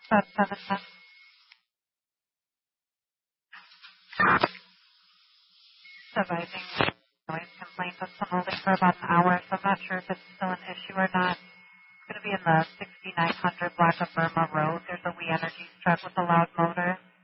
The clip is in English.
About 7:10. Surviving noise complaint that's been holding for about an hour, so I'm not sure if it's still an issue or not. It's going to be in the 6900 block of Burma Road. There's a We Energies truck with a loud motor.